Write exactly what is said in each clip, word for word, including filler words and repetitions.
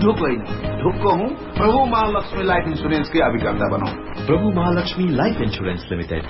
ढुक होइन, ढुक्क हूँ। प्रभु महालक्ष्मी लाइफ इन्सुरेन्सकै अभिकर्ता बनाऊ। प्रभु महालक्ष्मी लाइफ इन्सुरेन्स लिमिटेड।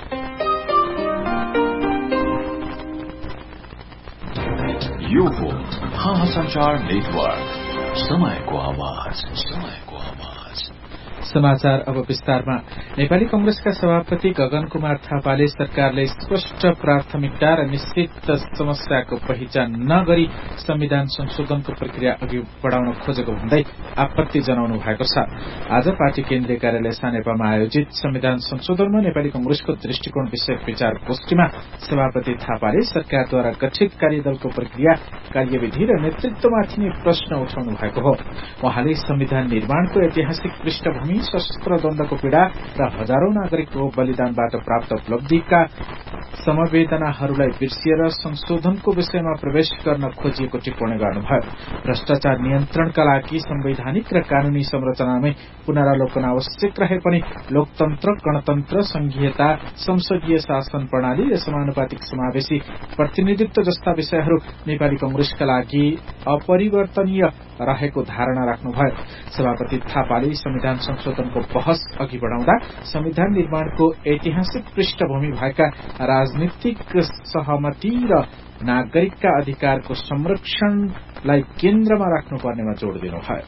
यो हो महासञ्चार नेटवर्क, समयको आवाज, समयको आवाज। समाचार अब विस्तारमा। नेपाली कंग्रेसका सभापति गगन कुमार थापाले सरकारले स्पष्ट प्राथमिकता र निश्चित समस्याको पहिचान नगरी संविधान संशोधनको प्रक्रिया अघि बढ़ाउन खोजेको भन्दै आपत्ति जनाउनु भएको छ। आज पार्टी केन्द्रीय कार्यालय सानेपामा आयोजित संविधान संशोधनमा नेपाली कंग्रेसको दृष्टिकोण विषयक विचार गोष्ठीमा सभापति थापाले सरकारद्वारा गठित कार्यदलको प्रक्रिया, कार्यविधि र नेतृत्वमाथि नै प्रश्न उठाउनु भएको हो। उहाँले संविधान निर्माणको ऐतिहासिक पृष्ठभूमि, सशस्त्र द्वन्द्वको पीड़ा र हजारौं नागरिकको बलिदानबाट प्राप्त उपलब्धिका समवेदनाहरूलाई बिर्सिएर संशोधनको विषयमा प्रवेश गर्न खोजिएको टिप्पणी गर्नुभयो। भ्रष्टाचार नियन्त्रणका लागि संवैधानिक र कानूनी संरचनामै पुनरावलोकन आवश्यक रहे पनि लोकतन्त्र, गणतन्त्र, संघीयता, संसदीय शासन प्रणाली र समानुपातिक समावेशी प्रतिनिधित्व जस्ता विषयहरू नेपाली कंग्रेसका लागि अपरिवर्तनीय रहेको धारणा राख्नुभयो। सभापति थापाले संविधान संशोधनको बहस अघि बढ़ाउँदा संविधान निर्माणको ऐतिहासिक पृष्ठभूमि भएका राजनीतिक सहमति र नागरिकका अधिकारको संरक्षणलाई केन्द्रमा राख्नुपर्नेमा जोड़ दिनुभयो।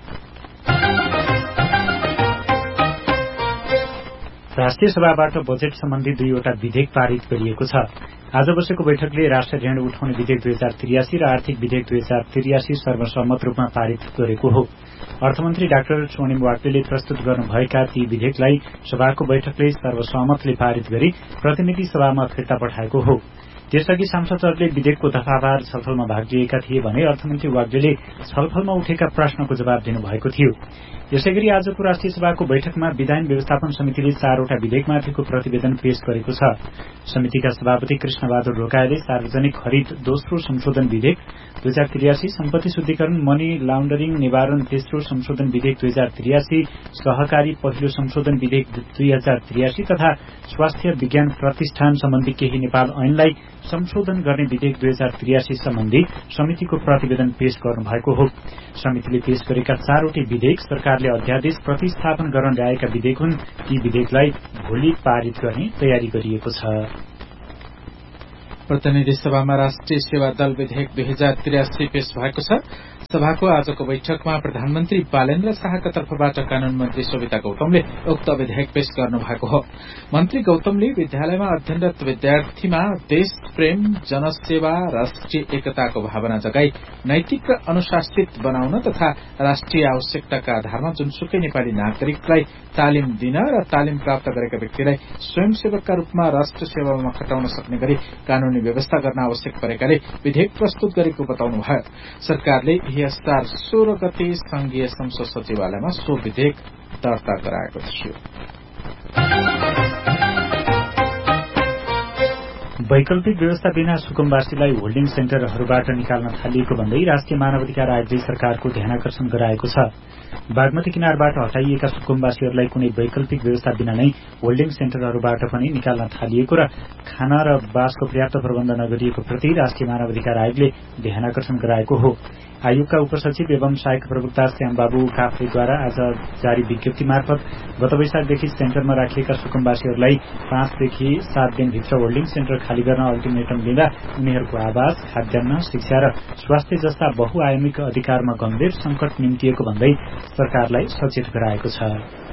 राष्ट्रिय सभाबाट बजेट सम्बन्धी दुईवटा विधेयक पारित गरिएको छ। आज बसेको बैठकले राष्ट्र ऋण उठाउने विधेयक दुई हजार त्रियासी र आर्थिक विधेयक दुई हजार त्रियासी सर्वसम्मत रूपमा पारित गरेको हो। अर्थमन्त्री डाक्टर स्वर्णिम वाग्लेले प्रस्तुत गर्नुभएका ती विधेयकलाई सभाको बैठकले सर्वसम्मतले पारित गरी प्रतिनिधि सभामा फिर्ता पठाएको हो। त्यसअघि सांसदहरूले विधेयकको दफावार छलफलमा भाग लिएका थिए भने अर्थमन्त्री वाग्लेले छलफलमा उठेका प्रश्नको जवाब दिनुभएको थियो। यसैगरी आजको राष्ट्रिय सभाको बैठकमा विधान व्यवस्थापन समितिले चारवटा विधेयकमाथिको प्रतिवेदन पेश गरेको छ। समितिका सभापति कृष्णबहादुर ढोकाले सार्वजनिक खरिद दोस्रो संशोधन विधेयक दुई हजार त्रियासी, सम्पत्ति शुद्धिकरण मनी लाउण्डरिङ निवारण तेस्रो संशोधन विधेयक दुई हजार त्रियासी, सहकारी पहिलो संशोधन विधेयक दुई हजार त्रियासी तथा स्वास्थ्य विज्ञान प्रतिष्ठान सम्बन्धी केही नेपाल ऐनलाई संशोधन गर्ने विधेयक दुई हजार त्रियासी सम्बन्धी समितिको प्रतिवेदन पेश गर्नुभएको हो। समितिले पेश गरेका चारवटै विधेयक सरकारले अध्यादेश प्रतिस्थापन गर्न ल्याएका विधेयक हुन्। ती विधेयकलाई भोलि पारित गर्ने तयारी गरिएको छ। प्रतिनिधि सभामा राष्ट्रिय सेवा दल विधेयक दुई हजार त्रियासी पेश भएको छ। सभाको आजको बैठकमा प्रधानमन्त्री बालेन्द्र शाहका तर्फबाट कानून मन्त्री सोभिता गौतमले उक्त विधेयक पेश गर्नु भएको हो। मन्त्री गौतमले विद्यालयमा अध्ययनरत विद्यार्थीमा देश प्रेम, जनसेवा, राष्ट्रिय एकताको भावना जगाई नैतिक र अनुशासित बनाउन तथा राष्ट्रिय आवश्यकताका आधारमा जुनसुकै नेपाली नागरिकलाई तालिम दिन र तालिम प्राप्त गरेका व्यक्तिलाई स्वयंसेवकका रूपमा राष्ट्र सेवामा खटाउन सक्ने गरी कानूनी व्यवस्था गर्न आवश्यक परेकाले विधेयक प्रस्तुत गरेको बताउनुभयो। सरकारले असार सोह्र गते संघीय संसद सचिवालयमा सो विधेयक दर्ता गराएको थियो। वैकल्पिक व्यवस्था बिना सुकुम्बासीलाई होल्डिङ सेन्टरहरूबाट निकाल्न थालिएको भन्दै राष्ट्रिय मानवाधिकार आयोगले सरकारको ध्यानाकर्षण गराएको छ। बागमती किनारबाट हटाइएका सुकुम्बासीहरूलाई कुनै वैकल्पिक व्यवस्था बिना नै होल्डिङ सेन्टरहरूबाट पनि निकाल्न थालिएको र खाना र बासको पर्याप्त प्रबन्ध नगरिएको प्रति राष्ट्रिय मानवाधिकार आयोगले ध्यानाकर्षण गराएको हो। आयोगका उपसचिव एवं सहायक प्रवक्ता श्यामबाबु काफ्लेद्वारा आज जारी विज्ञप्ति मार्फत गत वैशाखदेखि सेन्टरमा राखिएका सुकुम्बासीहरूलाई पाँचदेखि सात दिनभित्र होल्डिङ सेन्टर खाली गर्न अल्टिमेटम दिँदा उनीहरूको आवास, खाद्यान्न, शिक्षा र स्वास्थ्य जस्ता बहुआयामिक अधिकारमा गम्भीर संकट निम्तिएको भन्दै सरकारलाई सचेत गराएको छ।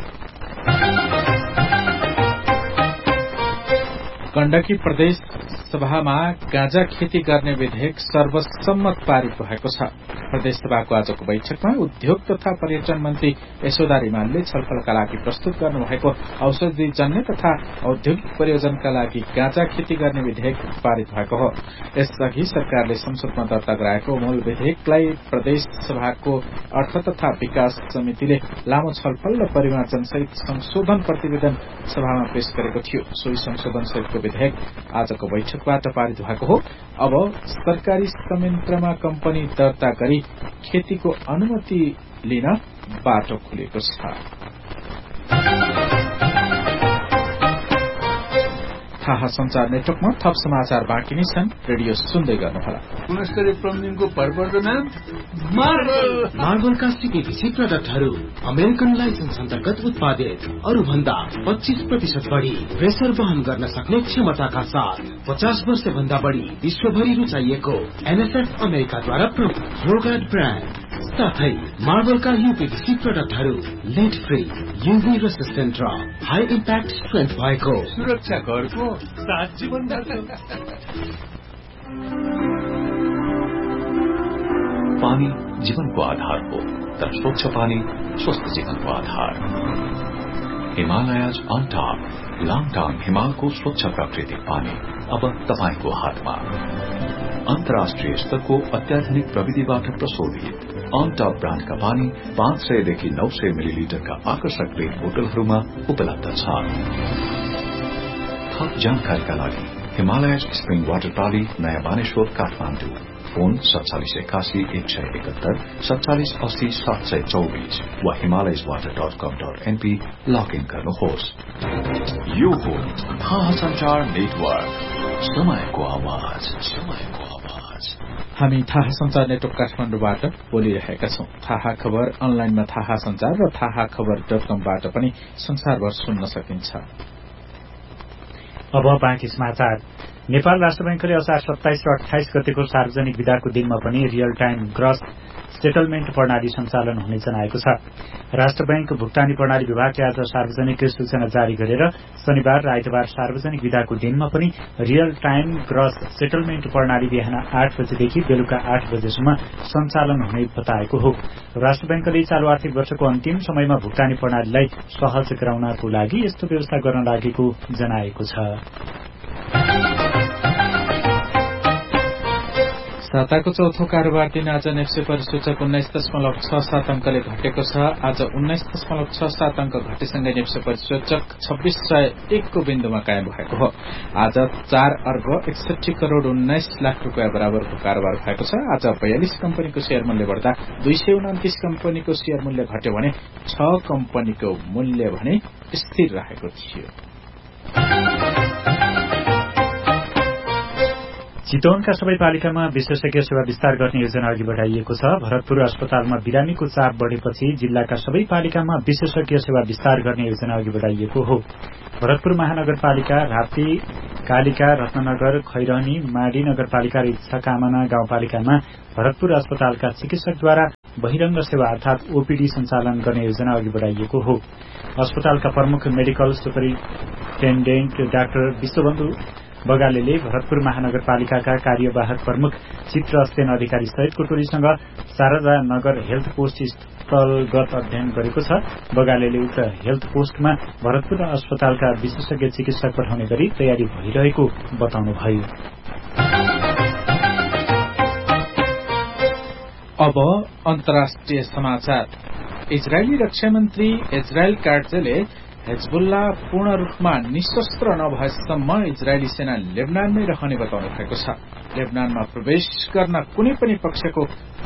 गण्डकी प्रदेश सभामा गाँजा खेती गर्ने विधेयक सर्वसम्मत पारित भएको छ। प्रदेश सभाको आजको बैठकमा उद्योग तथा पर्यटन मन्त्री यशोदा रिमालले छलफलका लागि प्रस्तुत गर्नुभएको औषधिजन्य तथा औद्योगिक प्रयोजनका लागि गाँजा खेती गर्ने विधेयक पारित भएको हो। यसअघि सरकारले संसदमा दर्ता गराएको मूल विधेयकलाई प्रदेश सभाको अर्थ तथा विकास समितिले लामो छलफल र परिमार्जनसहित संशोधन प्रतिवेदन सभामा पेश गरेको थियो। सोही संशोधन सहितको विधेयक आजको बैठकबाट पारित भएको हो। अब सरकारी संयन्त्रमा कम्पनी दर्ता गरी खेतीको अनुमति लिन बाटो खुलेको छ। थाहा संचार नेटवर्कमा थप समाचार बाँकी नै छन्। रेडियो सुन्दै गर्नुहोला। गुणस्तरीय प्लम्बिङको भरपर्दो नाम मार्बल। मार्बलका सीपीभीसी प्रोडक्टहरू अमेरिकन लाइसेन्स अन्तर्गत उत्पादित, अरू भन्दा पच्चीस प्रतिशत बढी प्रेसर वहन गर्न सक्ने क्षमताका साथ पचास वर्ष भन्दा बढी विश्वभरि रुचाइएको एनएसएफ अमेरिकाद्वारा प्रमुख रोगार्ड ब्रान्ड साथै मार्बलका यूपीभीसी प्रोडक्टहरू लेड फ्री, यूभी रेसिस्टेन्ट र हाई इम्प्याक्ट स्ट्रेन्थ भएको सुरक्षा घरको सात जीवन। पानी जीवनको आधार हो, तर स्वच्छ पानी स्वस्थ जीवनको आधार। हिमालयज अन टप लाङटाङ हिमालको स्वच्छ प्राकृतिक पानी अब तपाईको हातमा। अन्तर्राष्ट्रिय स्तरको अत्याधुनिक प्रविधिबाट प्रशोधित अन टप ब्रान्डका पानी पाँच सयदेखि नौ सय मिलिलिटरका आकर्षक रेट बोतलहरूमा उपलब्ध छ। थप जानकारीका लागि हिमालयज स्प्रिङ वाटर प्राली, नयाँ बानेश्वर, काठमाडौँ। फोन सत्तालिस एकासी एक सय एकहत्तर सत्तालिस अस्सी सात सय चौबिस वा हिमालयज वाटर डट कम डट एनपी लगइन गर्नुहोस्। यो हो थाहा संचार नेटवर्क, समयको आवाज, समयको आवाज। हामी थाहा संचार नेटवर्क काठमाडौँबाट बोलिरहेका छौं। थाहा खबर अनलाइनमा थाहा संचार र थाहा खबर डट कमबाट पनि संसारभर सुन्न सकिन्छ। अब बाँकी समाचार। नेपाल राष्ट्र बैंकले असार सत्ताइस र अठाइस गतेको सार्वजनिक विदाको दिनमा पनि रियल टाइम ग्रस सेटलमेन्ट प्रणाली सञ्चालन हुने जनाएको छ। राष्ट्र बैंक भुक्तानी प्रणाली विभागले आज सार्वजनिक सूचना जारी गरेर शनिबार र आइतबार सार्वजनिक विदाको दिनमा पनि रियल टाइम ग्रस सेटलमेन्ट प्रणाली बिहान आठ बजेदेखि बेलुका आठ बजेसम्म सञ्चालन हुने बताएको हो। राष्ट्र बैंकले चालू आर्थिक वर्षको अन्तिम समयमा भुक्तानी प्रणालीलाई सहज गराउनको लागि यस्तो व्यवस्था गर्न लागेको जनाएको छ। साताको चौथो कारोबार दिन आज नेप्से परिसूचक उन्नाइस दशमलव छ सात अंकले घटेको छ। आज उन्नाइस दशमलव छ सात अंक घटेसँगै नेप्से परिसूचक छब्बीस सय एकको बिन्दुमा कायम भएको हो। आज चार अर्ब एकसठी करोड़ उन्नाइस लाख रूपियाँ बराबरको कारोबार भएको छ। आज बयालिस कम्पनीको शेयर मूल्य बढ्दा दुई सय उन्तिस कम्पनीको शेयर मूल्य घट्यो भने छ कम्पनीको मूल्य भने स्थिर रहेको थियो। चितवनका सबै पालिकामा विशेषज्ञ सेवा विस्तार गर्ने योजना अघि बढाइएको छ। भरतपुर अस्पतालमा बिरामीको चाप बढ़ेपछि जिल्लाका सबै पालिकामा विशेषज्ञ सेवा विस्तार गर्ने योजना अघि बढाइएको हो। भरतपुर महानगरपालिका, राप्ती, कालिका, रत्ननगर, खैरहनी, माडी नगरपालिका र इच्छाकामना गाउँपालिकामा भरतपुर अस्पतालका चिकित्सकद्वारा बहिरंग सेवा अर्थात ओपीडी सञ्चालन गर्ने योजना अघि बढाइएको हो। अस्पतालका प्रमुख medical superintendent doctor Vishwabandhu बगालेले Bharatpur महानगरपालिकाका कार्यवाहक प्रमुख चित्र अस्तेन अधिकारी सहितको टोलीसँग शारदा नगर हेल्थ पोस्ट स्थलगत अध्ययन गरेको छ। बगालेले उक्त हेल्थ पोस्टमा भरतपुर अस्पतालका विशेषज्ञ चिकित्सक पठाउने गरी तयारी भइरहेको बताउनुभयो। अब अन्तर्राष्ट्रिय समाचार। इजरायली रक्षा मन्त्री इजरायल काट्जले हिजबुल्लाह पूर्ण रूपमा निशस्त्र नभएसम्म इजरायली सेना लेबनानमै रहने बताउनु भएको छ। लेबनानमा प्रवेश गर्न कुनै पनि पक्षको